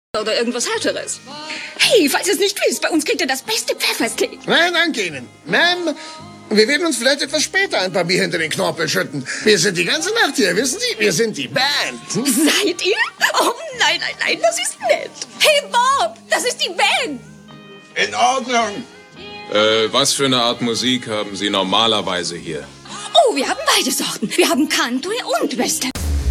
oder irgendwas Härteres. Hey, falls ihr es nicht wisst, bei uns kriegt ihr das beste Pfeffersteak. Nein, danke Ihnen. Ma'am, wir werden uns vielleicht etwas später ein paar Bier hinter den Knorpel schütten. Wir sind die ganze Nacht hier, wissen Sie? Wir sind die Band. Seid ihr? Oh, nein, nein, nein, das ist nett. Hey, Bob, das ist die Band. In Ordnung. Was für eine Art Musik haben Sie normalerweise hier? Oh, wir haben beide Sorten. Wir haben Country und Western.